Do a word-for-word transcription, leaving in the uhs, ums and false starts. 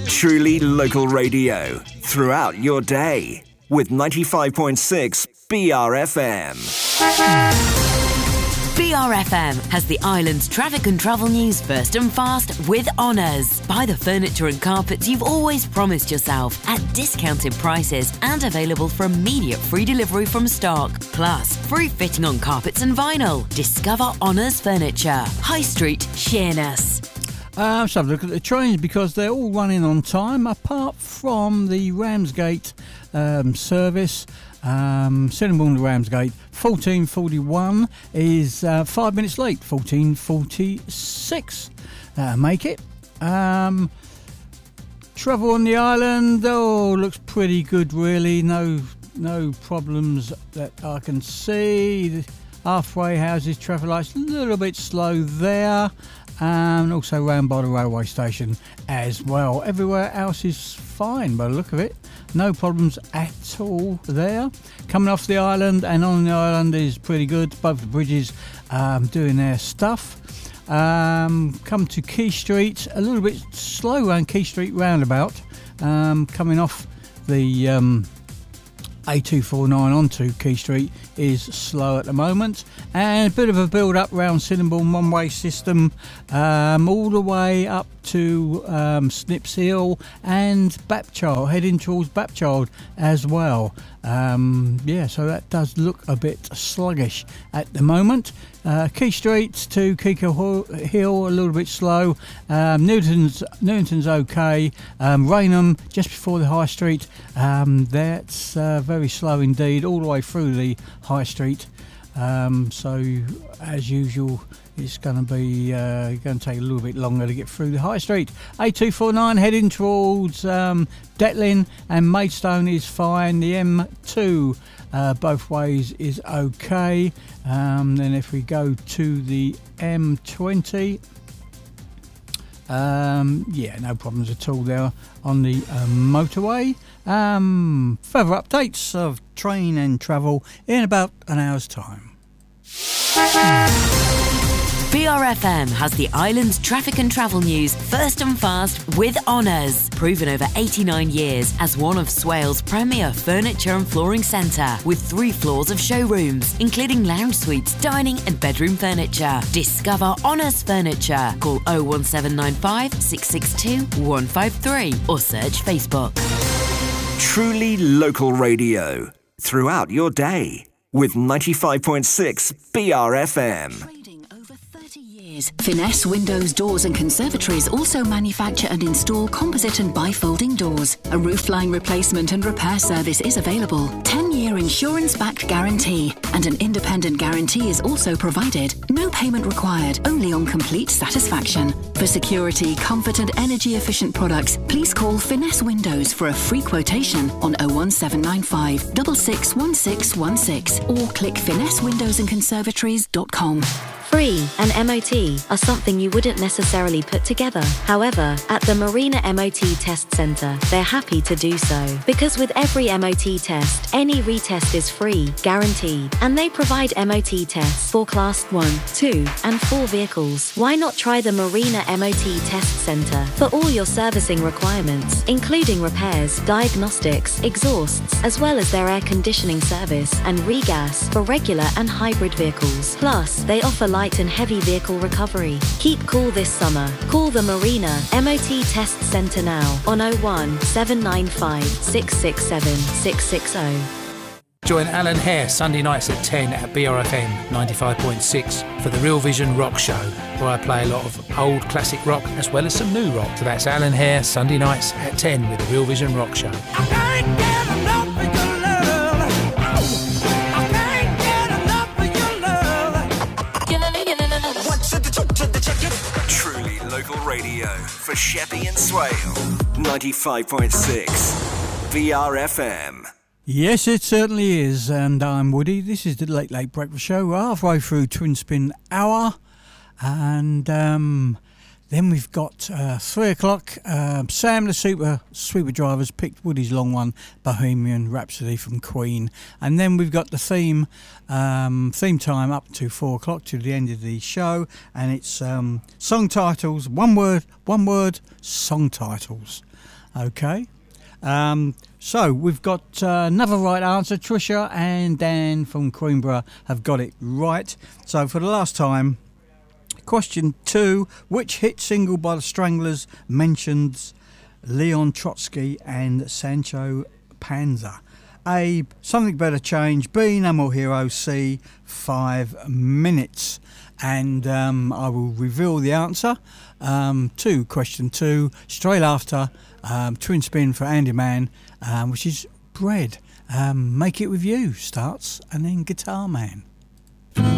Truly local radio throughout your day with ninety-five point six B R F M. B R F M has the island's traffic and travel news first and fast with Honours. Buy the furniture and carpets you've always promised yourself at discounted prices and available for immediate free delivery from stock. Plus, free fitting on carpets and vinyl. Discover Honours Furniture. High Street, Sheerness. Uh, let's have a look at the trains because they're all running on time apart from the Ramsgate um, service. Um, Cinnamon to Ramsgate, fourteen forty-one is uh, five minutes late, fourteen forty-six. Uh, make it. Um, travel on the island, oh, looks pretty good really. No, no problems that I can see. Halfway houses, traffic lights, a little bit slow there. And also round by the railway station as well. Everywhere else is fine by the look of it. No problems at all there. Coming off the island and on the island is pretty good. Both the bridges um, doing their stuff. Um, come to Quay Street, a little bit slow around Quay Street roundabout. Um, coming off the um, A two forty-nine onto Quay Street is slow at the moment, and a bit of a build up round Cinnamon one-way system um, all the way up to um, Snips Hill and Bapchild, heading towards Bapchild as well. Um, yeah, so that does look a bit sluggish at the moment. Uh, Quay Street to Kiko Hill, a little bit slow. Um, Newton's Newton's okay. Um, Raynham just before the High Street, um, that's uh, very slow indeed, all the way through the High Street. Um, so as usual, it's going to be uh, going to take a little bit longer to get through the High Street. A two forty-nine heading towards um, Detlin and Maidstone is fine. The M two uh, both ways is okay. Um, then if we go to the M twenty, um, yeah, no problems at all there on the uh, motorway. Um, further updates of train and travel in about an hour's time. B R F M has the island's traffic and travel news first and fast with Honours. Proven over eighty-nine years as one of Swales' premier furniture and flooring centre with three floors of showrooms, including lounge suites, dining and bedroom furniture. Discover Honours Furniture. Call oh one seven nine five, six six two, one five three or search Facebook. Truly local radio throughout your day with ninety-five point six B R F M. Finesse Windows, Doors and Conservatories also manufacture and install composite and bifolding doors. A roofline replacement and repair service is available. ten-year insurance-backed guarantee and an independent guarantee is also provided. No payment required, only on complete satisfaction. For security, comfort and energy-efficient products, please call Finesse Windows for a free quotation on oh one seven nine five, six six one six one six or click finesse windows and conservatories dot com. Free and M O T are something you wouldn't necessarily put together. However, at the Marina M O T Test Centre, they're happy to do so. Because with every M O T test, any retest is free, guaranteed. And they provide M O T tests for Class one, two and four vehicles. Why not try the Marina M O T Test Centre for all your servicing requirements, including repairs, diagnostics, exhausts, as well as their air conditioning service and regas for regular and hybrid vehicles. Plus, they offer light and heavy vehicle recovery. Keep cool this summer. Call the Marina M O T Test Centre now on oh one seven nine five, six six seven, six six oh. Join Alan Hare Sunday nights at ten at B R F M ninety-five point six for the Real Vision Rock Show, where I play a lot of old classic rock as well as some new rock. So that's Alan Hare Sunday nights at ten with the Real Vision Rock Show. I can't get enough of your love. I can't get enough of your love. Truly local radio for Sheppey and Swale. ninety-five point six B R F M. Yes, it certainly is, and I'm Woody. This is the Late Late Breakfast Show. We're halfway through Twin Spin Hour, and um, then we've got uh, three o'clock. Uh, Sam the Super Sweeper Drivers picked Woody's long one, Bohemian Rhapsody from Queen, and then we've got the theme um, theme time up to four o'clock to the end of the show, and it's um, song titles, one word, one word, song titles. Okay. Um, so we've got uh, another right answer. Trisha and Dan from Queenborough have got it right. So for the last time, question two: which hit single by the Stranglers mentions Leon Trotsky and Sancho Panza? A, Something Better Change. B, No More Heroes. C, Five Minutes. And um, I will reveal the answer um, to question two straight after um, Twin Spin for Andy Mann, um, which is Bread. Um, Make It With You starts, and then Guitar Man.